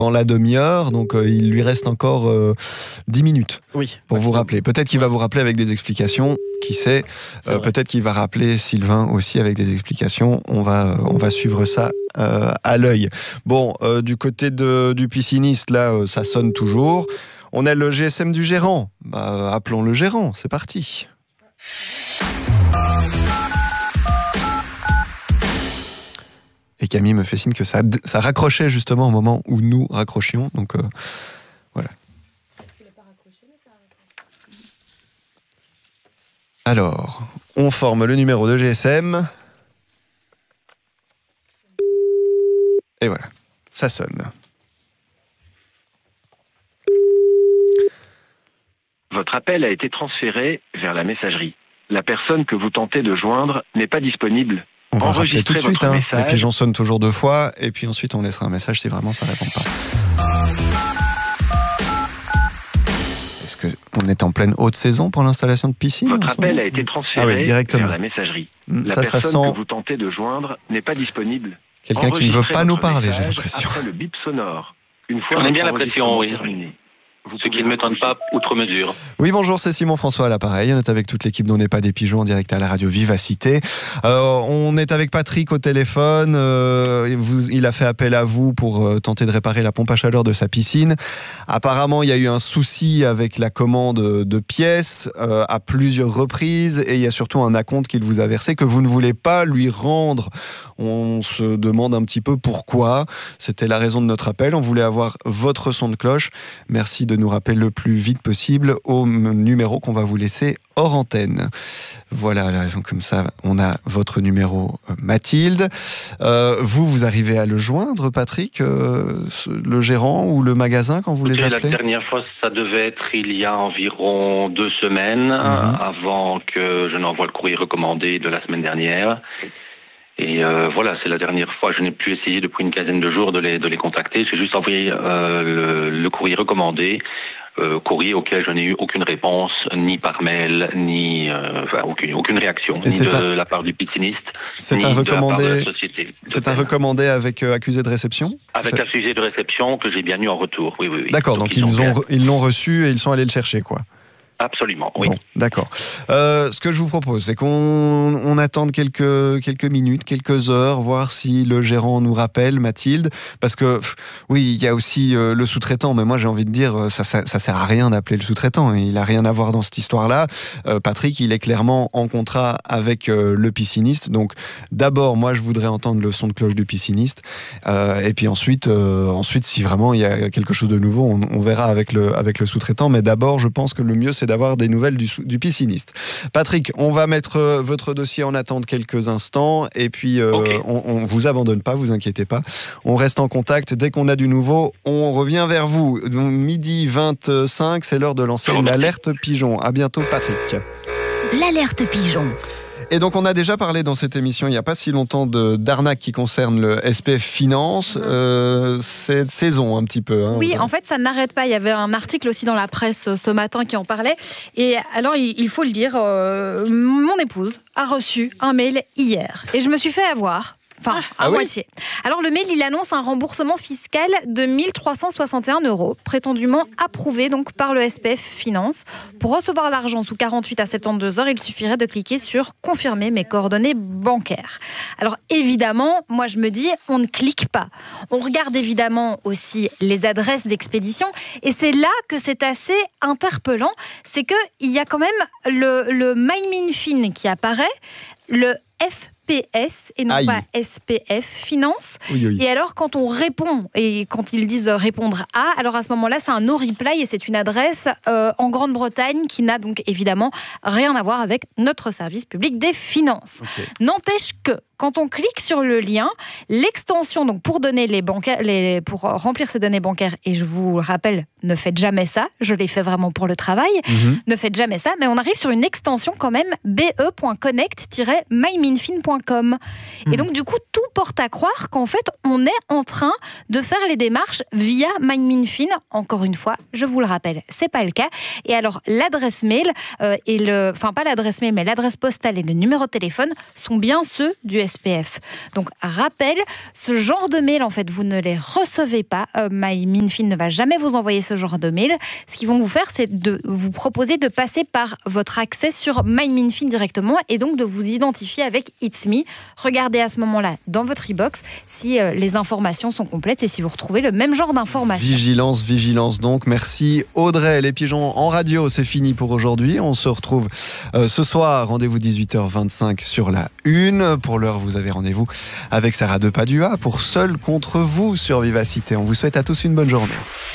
dans la demi-heure, donc il lui reste encore 10 minutes pour vous rappeler. Peut-être qu'il va vous rappeler avec des explications, qui sait. Peut-être qu'il va rappeler Sylvain aussi avec des explications. On va suivre ça à l'œil. Bon, du côté du pisciniste, là, ça sonne toujours. On a le GSM du gérant. Appelons le gérant, c'est parti. Et Camille me fait signe que ça raccrochait justement au moment où nous raccrochions. Donc voilà. Alors, on forme le numéro de GSM. Et voilà, ça sonne. Votre appel a été transféré vers la messagerie. La personne que vous tentez de joindre n'est pas disponible. On va rappeler tout de suite, hein. Les pigeons sonnent toujours 2 fois, et puis ensuite on laissera un message si vraiment ça ne répond pas. Est-ce qu'on est en pleine haute saison pour l'installation de piscine? Votre appel a été transféré directement vers la messagerie. La ça personne sent que vous tentez de joindre n'est pas disponible. Quelqu'un qui ne veut pas nous parler, j'ai l'impression. Après le bip sonore. Une fois on aime bien la pression, oui. Terminé. Ce qui ne m'étonne pas outre mesure. Oui, bonjour, c'est Simon François à l'appareil. On est avec toute l'équipe d'On n'est pas des pigeons en direct à la radio Vivacité. On est avec Patrick au téléphone. Il a fait appel à vous pour tenter de réparer la pompe à chaleur de sa piscine. Apparemment, il y a eu un souci avec la commande de pièces à plusieurs reprises, et il y a surtout un acompte qu'il vous a versé que vous ne voulez pas lui rendre. On se demande un petit peu pourquoi. C'était la raison de notre appel. On voulait avoir votre son de cloche. Merci de nous rappeler le plus vite possible au numéro qu'on va vous laisser hors antenne. Voilà, donc comme ça, on a votre numéro, Mathilde. Vous arrivez à le joindre, Patrick, le gérant ou le magasin, quand vous les appelez? La dernière fois, ça devait être il y a environ 2 semaines, avant que je n'envoie le courrier recommandé de la semaine dernière. Et voilà, c'est la dernière fois. Je n'ai plus essayé depuis une quinzaine de jours de les contacter. J'ai juste envoyé le courrier recommandé, courrier auquel je n'ai eu aucune réponse, ni par mail, ni aucune réaction, ni de la part du pisciniste, ni un recommandé, de la part de la société. C'est un recommandé avec accusé de réception? Avec accusé de réception que j'ai bien eu en retour, oui. D'accord, donc ils l'ont reçu et ils sont allés le chercher, quoi. Absolument, oui. Bon, d'accord. Ce que je vous propose, c'est qu'on attende quelques minutes, quelques heures, voir si le gérant nous rappelle, Mathilde, parce que oui, il y a aussi le sous-traitant, mais moi j'ai envie de dire, ça sert à rien d'appeler le sous-traitant, il a rien à voir dans cette histoire-là. Patrick, il est clairement en contrat avec le pisciniste, donc d'abord, moi je voudrais entendre le son de cloche du pisciniste, et puis ensuite, si vraiment il y a quelque chose de nouveau, on verra avec le sous-traitant, mais d'abord, je pense que le mieux c'est d'avoir des nouvelles du pisciniste. Patrick, on va mettre votre dossier en attente quelques instants, et puis on vous abandonne pas, vous inquiétez pas. On reste en contact. Dès qu'on a du nouveau, on revient vers vous. Donc, 12h25, c'est l'heure de lancer l'alerte pigeon. À bientôt, Patrick. L'alerte pigeon. Et donc, on a déjà parlé dans cette émission, il n'y a pas si longtemps, d'arnaque qui concerne le SPF Finance. Cette saison, un petit peu. Oui, en fait, ça n'arrête pas. Il y avait un article aussi dans la presse ce matin qui en parlait. Et alors, il faut le dire, mon épouse a reçu un mail hier. Et je me suis fait avoir. Enfin, à moitié. Alors, le mail, il annonce un remboursement fiscal de 1 361 €, prétendument approuvé donc par le SPF Finance. Pour recevoir l'argent sous 48 à 72 heures, il suffirait de cliquer sur « Confirmer mes coordonnées bancaires ». Alors, évidemment, moi, je me dis, on ne clique pas. On regarde évidemment aussi les adresses d'expédition. Et c'est là que c'est assez interpellant. C'est qu'il y a quand même le MyMinFin qui apparaît, le FPS et non pas SPF Finance. Oui. Et alors, quand on répond, et quand ils disent répondre à, alors à ce moment-là, c'est un no reply et c'est une adresse en Grande-Bretagne qui n'a donc évidemment rien à voir avec notre service public des finances. N'empêche que, quand on clique sur le lien, l'extension, donc pour donner pour remplir ces données bancaires, et je vous le rappelle, ne faites jamais ça, je l'ai fait vraiment pour le travail, ne faites jamais ça, mais on arrive sur une extension quand même, be.connect-myminfin.com. Et donc du coup, tout porte à croire qu'en fait, on est en train de faire les démarches via MyMinFin. Encore une fois, je vous le rappelle, c'est pas le cas. Et alors, l'adresse mail, pas l'adresse mail, mais l'adresse postale et le numéro de téléphone sont bien ceux du SPF. Donc, rappel, ce genre de mail, en fait, vous ne les recevez pas. MyMinFin ne va jamais vous envoyer ce genre de mail. Ce qu'ils vont vous faire, c'est de vous proposer de passer par votre accès sur MyMinFin directement et donc de vous identifier avec It's Me. Regardez à ce moment-là dans votre e-box si les informations sont complètes et si vous retrouvez le même genre d'informations. Vigilance, vigilance donc. Merci Audrey. Les pigeons en radio, c'est fini pour aujourd'hui. On se retrouve ce soir, rendez-vous 18h25 sur la 1. Pour l'heure, vous avez rendez-vous avec Sarah de Padua pour Seul contre vous sur Vivacité. On vous souhaite à tous une bonne journée.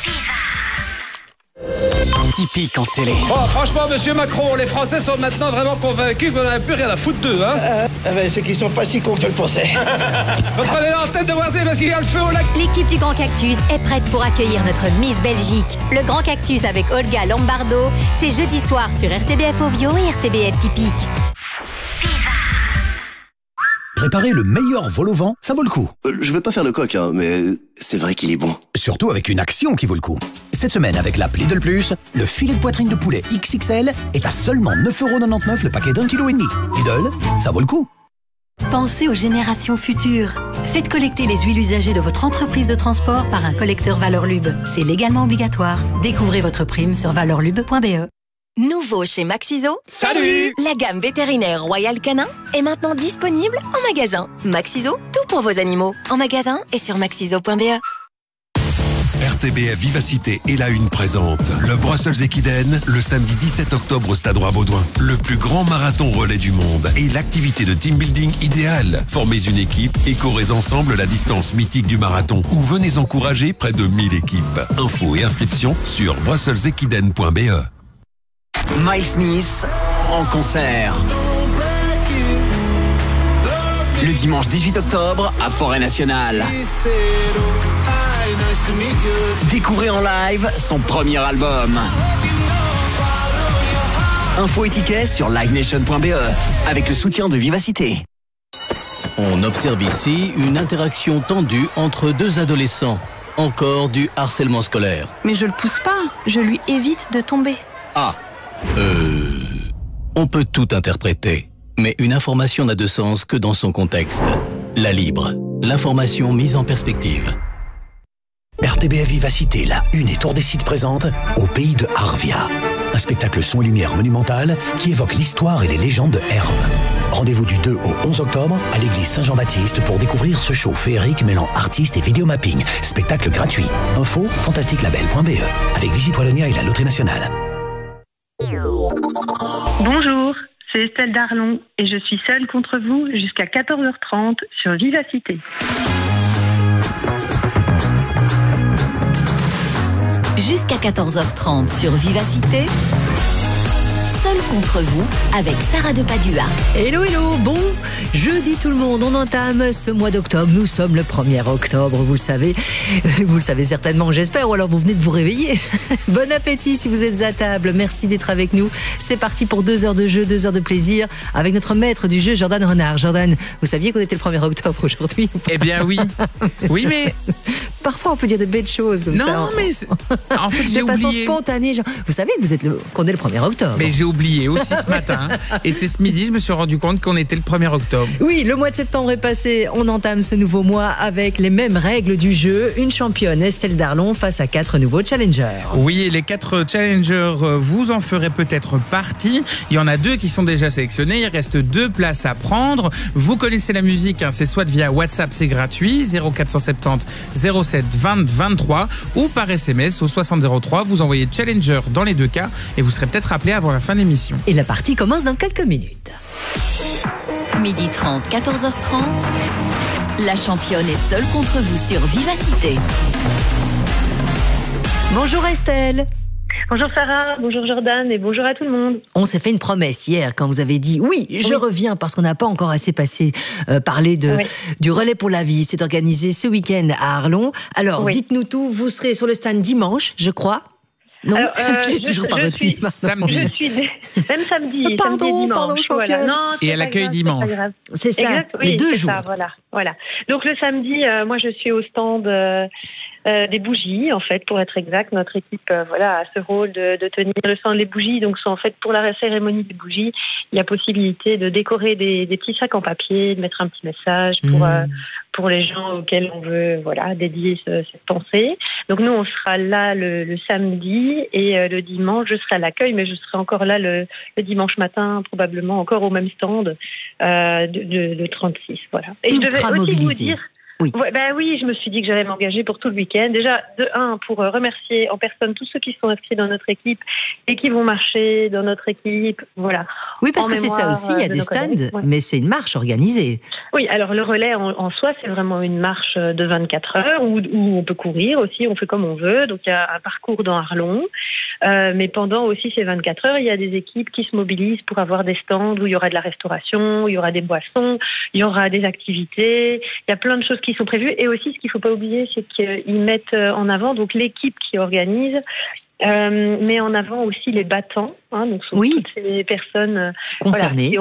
Typique en télé. Oh, franchement, monsieur Macron, les Français sont maintenant vraiment convaincus qu'on n'en a plus rien à foutre d'eux, hein. C'est qu'ils sont pas si cons que je le pensais. Prenez l'antenne de Voisée parce qu'il y a le feu au lac. L'équipe du Grand Cactus est prête pour accueillir notre Miss Belgique. Le Grand Cactus avec Olga Lombardo, c'est jeudi soir sur RTBF Ovio et RTBF Typique. Préparer le meilleur vol au vent, ça vaut le coup. Je vais pas faire le coq, hein, mais c'est vrai qu'il est bon. Surtout avec une action qui vaut le coup. Cette semaine, avec l'app Lidl Plus, le filet de poitrine de poulet XXL est à seulement 9,99€ le paquet d'1,5 kg. Lidl, ça vaut le coup. Pensez aux générations futures. Faites collecter les huiles usagées de votre entreprise de transport par un collecteur Valorlub. C'est légalement obligatoire. Découvrez votre prime sur valorlub.be. Nouveau chez Maxiso. Salut! La gamme vétérinaire Royal Canin est maintenant disponible en magasin. Maxiso, tout pour vos animaux. En magasin et sur maxiso.be. RTBF Vivacité et la Une présente le Brussels Equiden le samedi 17 octobre au Stade Roi-Baudouin. Le plus grand marathon relais du monde et l'activité de team building idéale. Formez une équipe et courez ensemble la distance mythique du marathon ou venez encourager près de 1000 équipes. Infos et inscriptions sur brusselsequiden.be. Miles Smith en concert. Le dimanche 18 octobre à Forêt Nationale. Découvrez en live son premier album. Infos et tickets sur livenation.be avec le soutien de Vivacité. On observe ici une interaction tendue entre deux adolescents. Encore du harcèlement scolaire. Mais je le pousse pas, je lui évite de tomber. On peut tout interpréter, mais une information n'a de sens que dans son contexte. La Libre, l'information mise en perspective. RTBF Vivacité, la Une et Tour des Sites présente Au pays de Arvia. Un spectacle son et lumière monumental qui évoque l'histoire et les légendes de Herve. Rendez-vous du 2 au 11 octobre à l'église Saint-Jean-Baptiste pour découvrir ce show féerique mêlant artistes et vidéomapping. Spectacle gratuit. Info fantastiquelabel.be avec Visite Wallonia et la Loterie Nationale. Bonjour, c'est Estelle Darlon et je suis seule contre vous jusqu'à 14h30 sur Vivacité. Jusqu'à 14h30 sur Vivacité. Seul contre vous avec Sarah de Padua. Hello, hello, bon jeudi tout le monde, on entame ce mois d'octobre, nous sommes le 1er octobre, vous le savez certainement j'espère, ou alors vous venez de vous réveiller. Bon appétit si vous êtes à table, merci d'être avec nous, c'est parti pour 2 heures de jeu, 2 heures de plaisir, avec notre maître du jeu Jordan Renard. Jordan, vous saviez qu'on était le 1er octobre aujourd'hui? Eh bien oui, oui mais... Parfois on peut dire des belles choses comme ça. Non mais en fait j'ai oublié. De façon spontanée, genre, vous savez que qu'on est le 1er octobre. Mais j'ai oublié aussi ce matin. Et c'est ce midi, je me suis rendu compte qu'on était le 1er octobre. Oui, le mois de septembre est passé. On entame ce nouveau mois avec les mêmes règles du jeu. Une championne, Estelle Darlon, face à 4 nouveaux challengers. Oui, et les 4 challengers, vous en ferez peut-être partie. Il y en a 2 qui sont déjà sélectionnés. Il reste 2 places à prendre. Vous connaissez la musique, hein, c'est soit via WhatsApp, c'est gratuit, 0470 07 20 23, ou par SMS au 6003. Vous envoyez challenger dans les 2 cas et vous serez peut-être appelé avant la fin de l'émission. Et la partie commence dans quelques minutes. 12h30, 14h30. La championne est seule contre vous sur Vivacité. Bonjour Estelle. Bonjour Sarah, bonjour Jordan et bonjour à tout le monde. On s'est fait une promesse hier quand vous avez dit oui, je reviens parce qu'on n'a pas encore assez parlé du relais pour la vie. C'est organisé ce week-end à Arlon. Alors dites-nous tout, vous serez sur le stand dimanche, je crois. Non, j'ai toujours pas retenu. Samedi. Je suis même samedi. Pardon, voilà. Non, et elle accueille dimanche. C'est ça, exact, les 2 jours. Ça, voilà. Donc le samedi, moi je suis au stand des bougies, en fait, pour être exact. Notre équipe a ce rôle de tenir le stand. Les bougies, donc, sont en fait pour la cérémonie des bougies. Il y a possibilité de décorer des petits sacs en papier, de mettre un petit message pour les gens auxquels on veut dédier cette pensée. Donc nous, on sera là le samedi et le dimanche, je serai à l'accueil, mais je serai encore là le dimanche matin, probablement encore au même stand de 36. Voilà. Et je devais aussi vous dire... Oui. Oui, je me suis dit que j'allais m'engager pour tout le week-end. Déjà, pour remercier en personne tous ceux qui sont inscrits dans notre équipe et qui vont marcher dans notre équipe. Voilà. Oui, parce que c'est ça aussi, il y a des stands, mais c'est une marche organisée. Oui, alors le relais en soi, c'est vraiment une marche de 24 heures où on peut courir aussi, on fait comme on veut. Donc il y a un parcours dans Arlon. Mais pendant aussi ces 24 heures, il y a des équipes qui se mobilisent pour avoir des stands où il y aura de la restauration, il y aura des boissons, il y aura des activités. Il y a plein de choses qui sont prévues. Et aussi, ce qu'il ne faut pas oublier, c'est qu'ils mettent en avant, donc l'équipe qui organise, met en avant aussi les battants, donc sont toutes ces personnes concernées.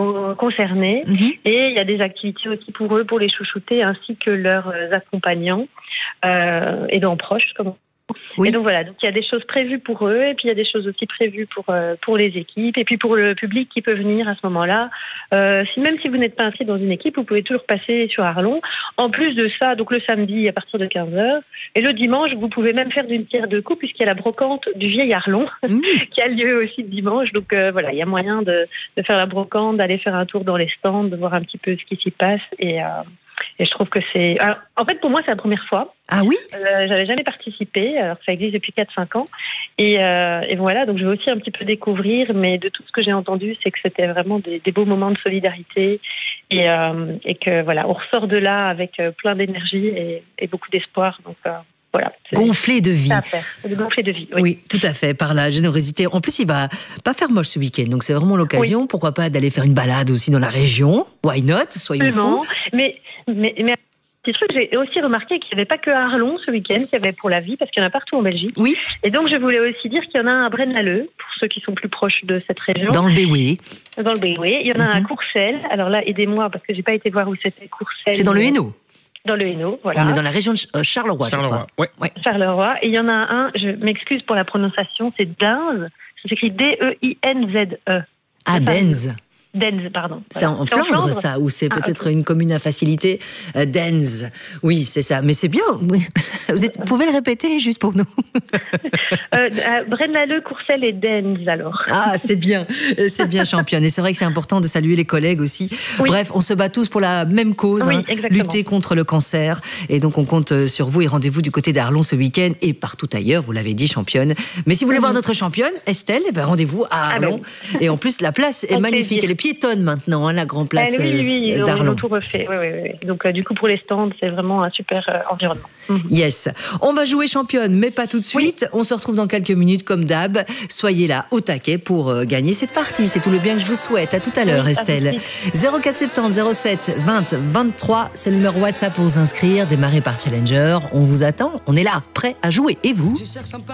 Et il y a des activités aussi pour eux, pour les chouchouter, ainsi que leurs accompagnants, aidants proches, comme on. Oui. Et donc voilà, donc il y a des choses prévues pour eux, et puis il y a des choses aussi prévues pour les équipes, et puis pour le public qui peut venir à ce moment-là. Même si vous n'êtes pas inscrit dans une équipe, vous pouvez toujours passer sur Arlon. En plus de ça, donc le samedi à partir de 15h, et le dimanche, vous pouvez même faire d'une pierre deux coups, puisqu'il y a la brocante du vieil Arlon qui a lieu aussi le dimanche. Donc il y a moyen de faire la brocante, d'aller faire un tour dans les stands, de voir un petit peu ce qui s'y passe, et je trouve que c'est... Alors, en fait, pour moi, c'est la première fois. Ah oui j'avais jamais participé, alors ça existe depuis 4-5 ans. Et voilà, donc je vais aussi un petit peu découvrir, mais de tout ce que j'ai entendu, c'est que c'était vraiment des beaux moments de solidarité. Et que voilà, on ressort de là avec plein d'énergie et beaucoup d'espoir. Donc... Voilà, gonflé de vie. Gonflé de vie, oui, tout à fait, par la générosité. En plus, il va pas faire moche ce week-end, donc c'est vraiment l'occasion, pourquoi pas, d'aller faire une balade aussi dans la région. Why not? Soyons fous. Mais petit truc, j'ai aussi remarqué qu'il n'y avait pas que à Arlon ce week-end, qu'il y avait pour la vie, parce qu'il y en a partout en Belgique. Oui. Et donc, je voulais aussi dire qu'il y en a un à Braine-l'Alleud, pour ceux qui sont plus proches de cette région. Dans le Béoué. Dans le Béoué. Il y en a un à Courcelles. Alors là, aidez-moi, parce que j'ai pas été voir où c'était Courcelles. C'est dans le Hainaut. Dans le Hainaut, voilà. On est dans la région de Charleroi. Ouais. Charleroi. Et il y en a un, je m'excuse pour la prononciation, c'est Deinze. Ça s'écrit D-E-I-N-Z-E. Ah, Deinze. Deinze, pardon. C'est en Flandre, ça, ou c'est peut-être une commune à facilité. Deinze. Oui, c'est ça. Mais c'est bien. Vous pouvez le répéter juste pour nous. Braine-l'Alleud, Courcelles et Deinze, alors. Ah, c'est bien, championne. Et c'est vrai que c'est important de saluer les collègues aussi. Oui. Bref, on se bat tous pour la même cause, lutter contre le cancer. Et donc, on compte sur vous et rendez-vous du côté d'Arlon ce week-end et partout ailleurs, vous l'avez dit, championne. Mais si vous voulez voir notre championne, Estelle, rendez-vous à Arlon. Et en plus, la place est magnifique. Elle est piétonne maintenant, la grande place d'Arlon. On a tout refait. Oui. Donc, du coup, pour les stands, c'est vraiment un super environnement. Yes. On va jouer championne, mais pas tout de suite. On se retrouve dans quelques minutes, comme d'hab. Soyez là, au taquet, pour gagner cette partie. C'est tout le bien que je vous souhaite. À tout à l'heure, Estelle. 0470 07 20 23, c'est le numéro WhatsApp pour vous inscrire. Démarrez par Challenger. On vous attend. On est là, prêt à jouer. Et vous ?